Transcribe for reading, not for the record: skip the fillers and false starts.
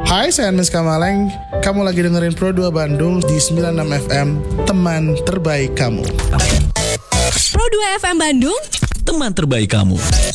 Hai, saya Ernest Kamaleng. Kamu lagi dengerin Pro 2 Bandung di 96 FM, teman terbaik kamu. Pro 2 FM Bandung, teman terbaik kamu.